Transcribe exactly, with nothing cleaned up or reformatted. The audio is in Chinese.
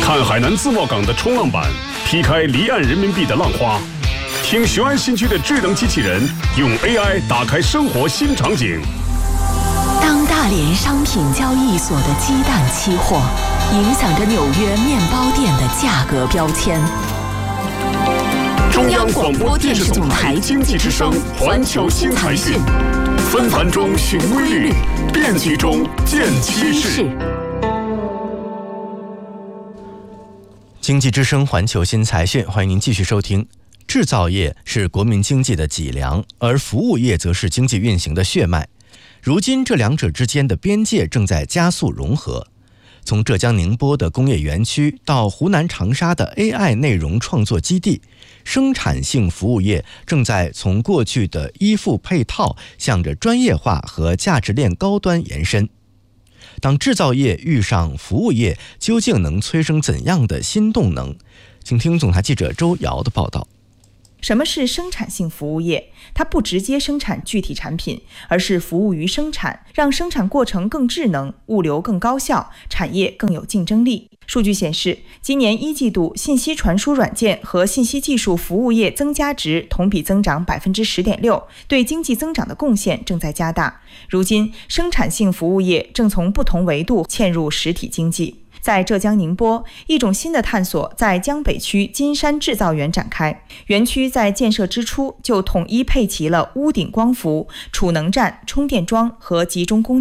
看海南自贸港的冲浪板劈开离岸人民币的浪花，听雄安新区的智能机器人用 A I 打开生活新场景。 当大连商品交易所的鸡蛋期货影响着纽约面包店的价格标签。 中央广播电视总台经济之声环球新财讯，纷繁中寻规律，变局中见趋势。 经济之声环球新财讯，欢迎您继续收听。制造业是国民经济的脊梁，而服务业则是经济运行的血脉。如今这两者之间的边界正在加速融合。从浙江宁波的工业园区到湖南长沙的 A I 内容创作基地，生产性服务业正在从过去的依附配套向着专业化和价值链高端延伸。当制造业遇上服务业，究竟能催生怎样的新动能？请听总台记者周瑶的报道。 什么是生产性服务业？它不直接生产具体产品，而是服务于生产，让生产过程更智能，物流更高效，产业更有竞争力。数据显示，今年一季度信息传输软件和信息技术服务业增加值同比增长 百分之十点六， 对经济增长的贡献正在加大。如今，生产性服务业正从不同维度嵌入实体经济。在浙江宁波，一种新的探索在江北区金山制造园展开。园区在建设之初就统一配齐了屋顶光伏、储能站、充电桩和集中供